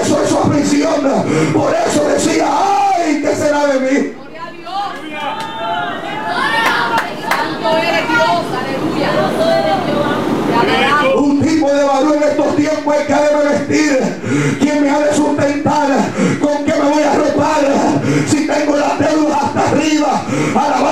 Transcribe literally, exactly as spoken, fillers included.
eso es su aflicción. Por eso decía, ay, ¿qué será de mí? Gloria a Dios. Santo eres Dios, aleluya. Un tipo de varón en estos tiempos es que ha de vestir. ¿Quién me ha de sustentar? ¿Con qué me voy a arropar? Si tengo las deudas hasta arriba. Alabado